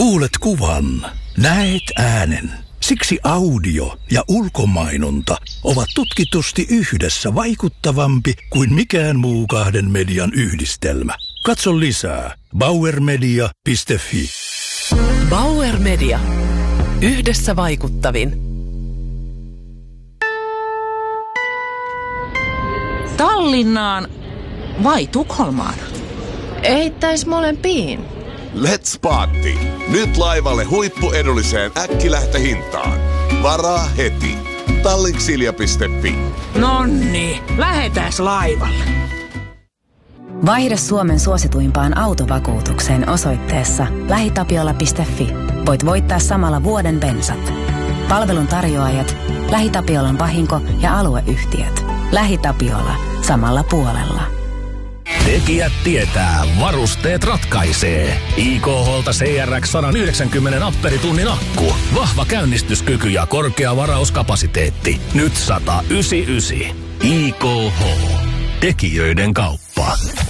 Kuulet kuvan, näet äänen. Siksi audio ja ulkomainonta ovat tutkitusti yhdessä vaikuttavampi kuin mikään muu kahden median yhdistelmä. Katso lisää bauermedia.fi. Bauer Media. Yhdessä vaikuttavin. Tallinnaan vai Tukholmaan? Eittäis molempiin. Let's party! Nyt laivalle huippuedulliseen äkkilähtöhintaan. Varaa heti. Tallinksilja.fi. Nonni, lähetäs laivalle. Vaihda Suomen suosituimpaan autovakuutukseen osoitteessa lähitapiola.fi. Voit voittaa samalla vuoden bensat. Palvelun tarjoajat, LähiTapiolan vahinko- ja alueyhtiöt. LähiTapiola. Samalla puolella. Tekijät tietää, varusteet ratkaisee. IKH:lta CRX 190 amperitunnin akku. Vahva käynnistyskyky ja korkea varauskapasiteetti. Nyt 199. IKH. Tekijöiden kauppa.